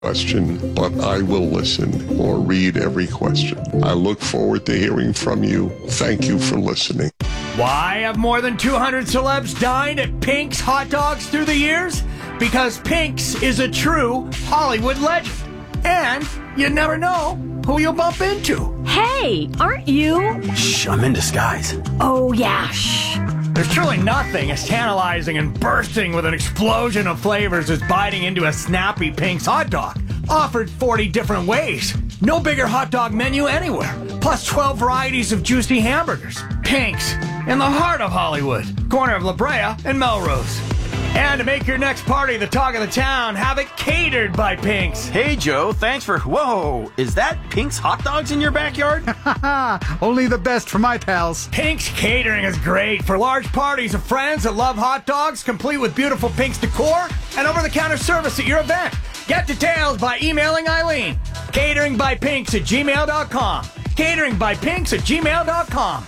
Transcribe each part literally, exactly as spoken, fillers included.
question, but I will listen or read every question. I look forward to hearing from you. Thank you for listening. Why have more than two hundred celebs dined at Pink's Hot Dogs through the years? Because Pink's is a true Hollywood legend. And you never know who you'll bump into. Hey, aren't you? Shh, I'm in disguise. Oh, yeah, shh. There's truly nothing as tantalizing and bursting with an explosion of flavors as biting into a snappy Pink's hot dog. Offered forty different ways. No bigger hot dog menu anywhere. Plus twelve varieties of juicy hamburgers. Pink's, in the heart of Hollywood. Corner of La Brea and Melrose. And to make your next party the talk of the town, have it catered by Pink's. Hey, Joe, thanks for... Whoa, is that Pink's Hot Dogs in your backyard? Only the best for my pals. Pink's Catering is great for large parties of friends that love hot dogs, complete with beautiful Pink's decor and over-the-counter service at your event. Get details by emailing Eileen. Catering by Pinks at gmail dot com. Catering by Pinks at gmail dot com.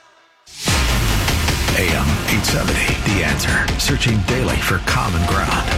A M eight seventy, The Answer. Searching daily for common ground.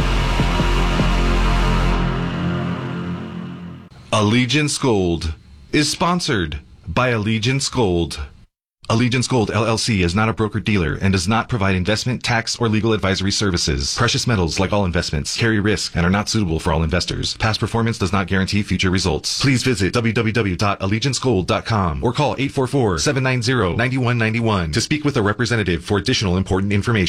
Allegiance Gold is sponsored by Allegiance Gold. Allegiance Gold, L L C is not a broker-dealer and does not provide investment, tax, or legal advisory services. Precious metals, like all investments, carry risk and are not suitable for all investors. Past performance does not guarantee future results. Please visit w w w dot allegiance gold dot com or call eight four four, seven nine zero, nine one nine one to speak with a representative for additional important information.